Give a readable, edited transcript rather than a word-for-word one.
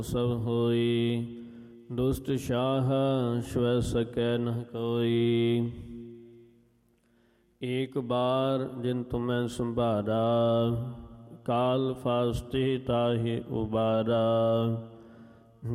सब होई, दुष्ट शाह श्व सकै न कोई। एक बार जिन तुम्हें संभारा, काल फास्ते ताहि उबारा।